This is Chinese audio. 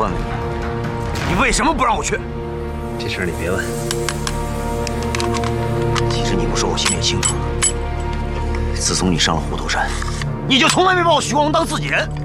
问问你，你为什么不让我去？ 这事儿你别问。 其实你不说，我心里也清楚。自从你上了虎头山，你就从来没把我许光荣当自己人。